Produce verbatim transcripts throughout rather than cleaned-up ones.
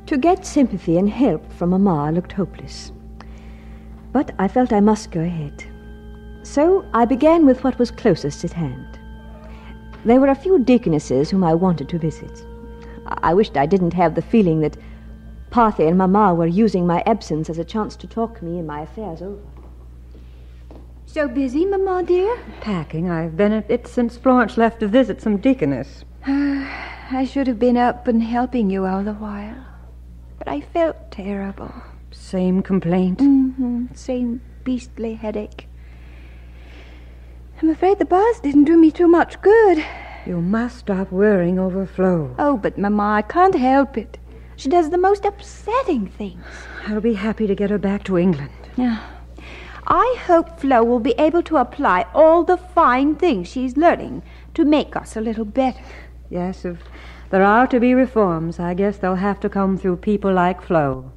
To get sympathy and help from Mamma looked hopeless. But I felt I must go ahead. So I began with what was closest at hand. There were a few deaconesses whom I wanted to visit. I wished I didn't have the feeling that Parthe and Mamma were using my absence as a chance to talk me and my affairs over. So busy, Mamma, dear? Packing. I've been at it since Florence left to visit some deaconess. I should have been up and helping you all the while. But I felt terrible. Same complaint. Mm-hmm. Same beastly headache. I'm afraid the bath didn't do me too much good. You must stop worrying over Flo. Oh, but Mamma, I can't help it. She does the most upsetting things. I'll be happy to get her back to England. Yeah. I hope Flo will be able to apply all the fine things she's learning to make us a little better. Yes, if there are to be reforms, I guess they'll have to come through people like Flo.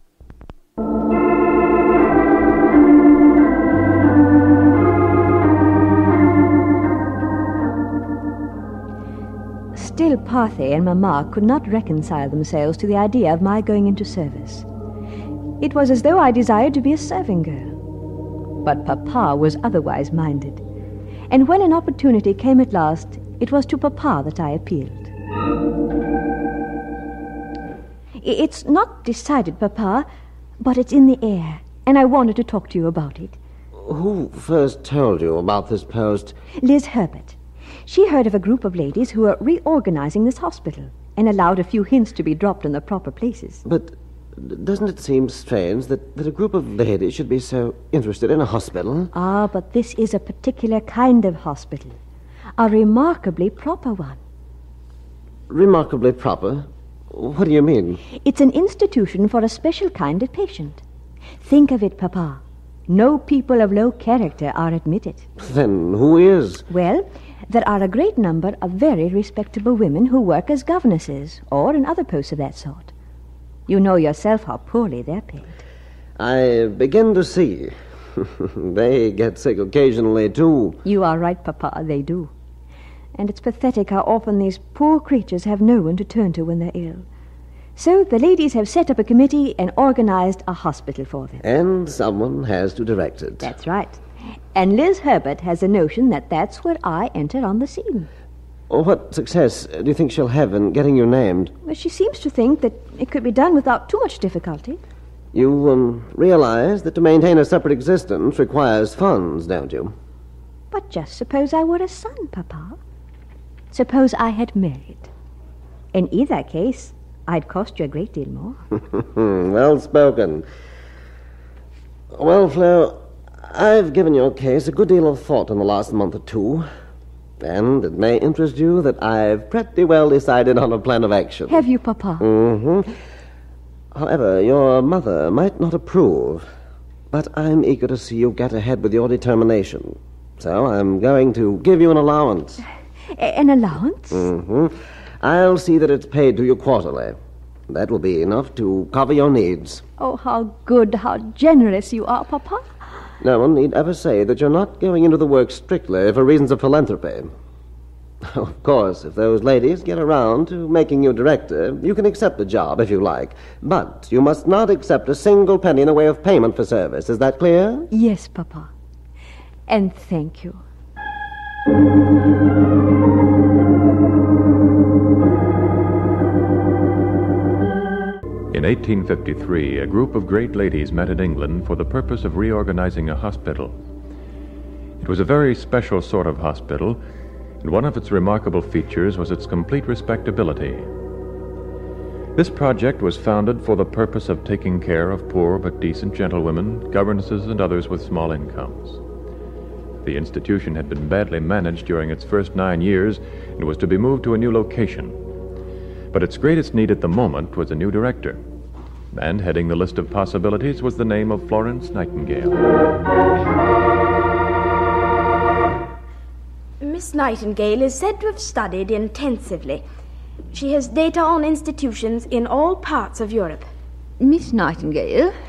Still, Parthe and Mamma could not reconcile themselves to the idea of my going into service. It was as though I desired to be a serving girl. But Papa was otherwise minded, and when an opportunity came at last, it was to Papa that I appealed. It's not decided, Papa, but it's in the air, and I wanted to talk to you about it. Who first told you about this post? Liz Herbert. She heard of a group of ladies who are reorganizing this hospital and allowed a few hints to be dropped in the proper places. But doesn't it seem strange that, that a group of ladies should be so interested in a hospital? Ah, but this is a particular kind of hospital. A remarkably proper one. Remarkably proper? What do you mean? It's an institution for a special kind of patient. Think of it, Papa. No people of low character are admitted. Then who is? Well, there are a great number of very respectable women who work as governesses or in other posts of that sort. You know yourself how poorly they're paid. I begin to see. They get sick occasionally, too. You are right, Papa, they do. And it's pathetic how often these poor creatures have no one to turn to when they're ill. So the ladies have set up a committee and organized a hospital for them. And someone has to direct it. That's right. And Liz Herbert has a notion that that's where I enter on the scene. What success do you think she'll have in getting you named? Well, she seems to think that it could be done without too much difficulty. You um, realize that to maintain a separate existence requires funds, don't you? But just suppose I were a son, Papa. Suppose I had married. In either case, I'd cost you a great deal more. Well spoken. Well, Flo, I've given your case a good deal of thought in the last month or two. And it may interest you that I've pretty well decided on a plan of action. Have you, Papa? Mm-hmm. However, your mother might not approve, but I'm eager to see you get ahead with your determination. So I'm going to give you an allowance. A- an allowance? Mm-hmm. I'll see that it's paid to you quarterly. That will be enough to cover your needs. Oh, how good, how generous you are, Papa. No one need ever say that you're not going into the work strictly for reasons of philanthropy. Of course, if those ladies get around to making you director, you can accept the job if you like. But you must not accept a single penny in the way of payment for service. Is that clear? Yes, Papa. And thank you. In eighteen fifty-three, a group of great ladies met in England for the purpose of reorganizing a hospital. It was a very special sort of hospital, and one of its remarkable features was its complete respectability. This project was founded for the purpose of taking care of poor but decent gentlewomen, governesses, and others with small incomes. The institution had been badly managed during its first nine years and was to be moved to a new location. But its greatest need at the moment was a new director. And heading the list of possibilities was the name of Florence Nightingale. Miss Nightingale is said to have studied intensively. She has data on institutions in all parts of Europe. Miss Nightingale,